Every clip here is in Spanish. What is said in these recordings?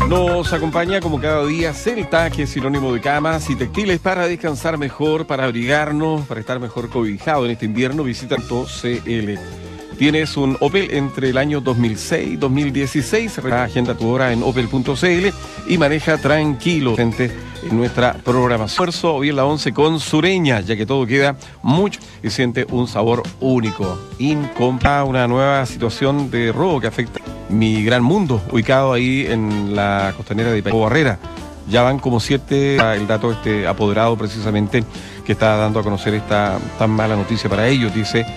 Nos acompaña como cada día Celta, que es sinónimo de camas y textiles para descansar mejor, para abrigarnos, para estar mejor cobijado en este invierno. Visita CL. Tienes un Opel entre el año 2006 y 2016. Agenda tu hora en opel.cl y maneja tranquilo gente en nuestra programación. Hoy en la 11 con Sureña, ya que todo queda mucho y siente un sabor único. Una nueva situación de robo que afecta Mi Gran Mundo, ubicado ahí en la costanera de Barrera. Ya van como 7, el dato apoderado precisamente que está dando a conocer esta tan mala noticia para ellos. Dice,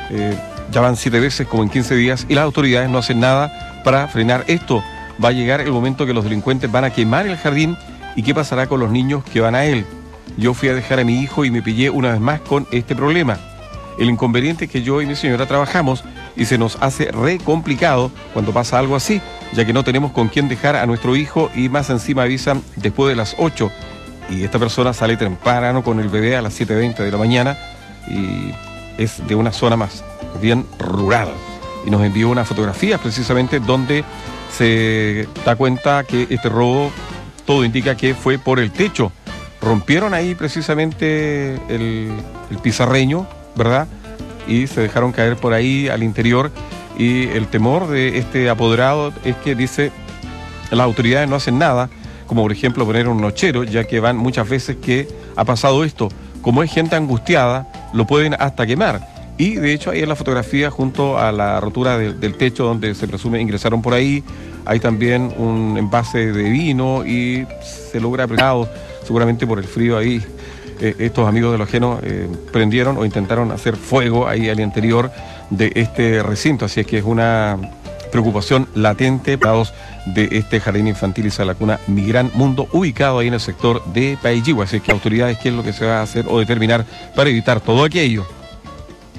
ya van 7 veces como en 15 días y las autoridades no hacen nada para frenar esto. Va a llegar el momento que los delincuentes van a quemar el jardín y qué pasará con los niños que van a él. Yo fui a dejar a mi hijo y me pillé una vez más con este problema. El inconveniente es que yo y mi señora trabajamos y se nos hace re complicado cuando pasa algo así, ya que no tenemos con quién dejar a nuestro hijo y más encima avisan después de las 8 y esta persona sale temprano con el bebé a las 7:20 de la mañana y es de una zona más bien rural y nos envió una fotografía precisamente donde se da cuenta que este robo, todo indica que fue por el techo. Rompieron ahí precisamente el pizarreño, ¿verdad? Y se dejaron caer por ahí al interior y el temor de este apoderado es que dice las autoridades no hacen nada, como por ejemplo poner un nochero, ya que van muchas veces que ha pasado esto. Como es gente angustiada, lo pueden hasta quemar. Y de hecho ahí en la fotografía junto a la rotura del techo donde se presume ingresaron por ahí, hay también un envase de vino y se logra apretado seguramente por el frío ahí. Estos amigos de lo ajeno prendieron o intentaron hacer fuego ahí al interior de este recinto, así es que es una preocupación latente de este jardín infantil y sala cuna Mi Gran Mundo, ubicado ahí en el sector de Pailligua. Así es que autoridades, ¿qué es lo que se va a hacer o determinar para evitar todo aquello?